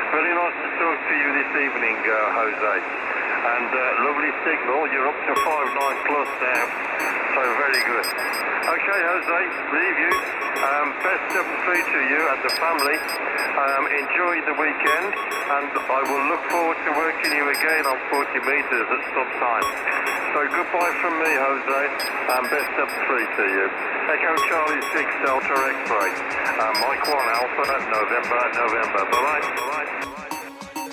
Very nice to talk to you this evening, Jose. And lovely signal. You're up to 5.9 plus now. So very good. Okay, Jose, leave you. Best of 3 to you and the family. Enjoy the weekend, and I will look forward to working you again on 40 metres at some time. So goodbye from me, Jose, and best of 3 to you. Echo Charlie 6 Delta X-ray. Mike 1 Alpha, November. Bye-bye.